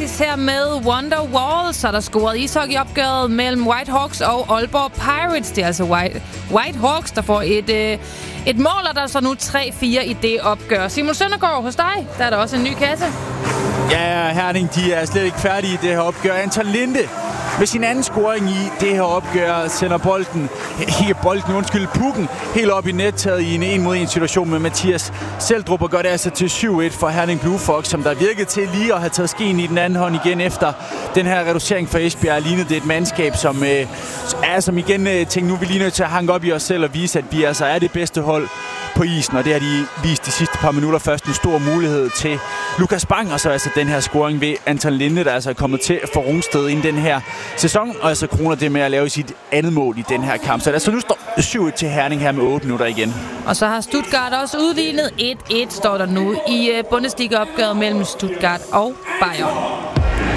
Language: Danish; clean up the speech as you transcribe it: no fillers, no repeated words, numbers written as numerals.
Alice her med Wonderwall. Så er der scoret ishockeyopgøret mellem Whitehawks og Aalborg Pirates. Det er altså Whitehawks, der får et mål, og der er så nu 3-4 i det opgør. Simon Søndergaard, hos dig, der er der også en ny kasse. Ja, Herning, de er slet ikke færdige i det her opgør. Anton Linde med sin anden scoring i det her opgør sender pucken helt op i nettaget i en 1-mod-1 situation med Mathias Seldrup og gør det altså til 7-1 for Herning Blue Fox, som der virkede til lige at have taget skeen i den anden hånd igen efter den her reducering for Esbjerg. Lignede det et mandskab, som igen tænkte, nu er vi lige nødt til at hanke op i os selv og vise, at vi altså er det bedste hold på isen, og det har de vist de sidste par minutter. Først en stor mulighed til Lukas Bang, og så altså den her scoring ved Anton Linde, der altså er kommet til for Rungsted inden den her sæson, og altså kroner det med at lave sit andet mål i den her kamp. Så altså nu står 7-1 til Herning her med 8 minutter igen. Og så har Stuttgart også udlignet 1-1, står der nu i Bundesliga-opgøret mellem Stuttgart og Bayern.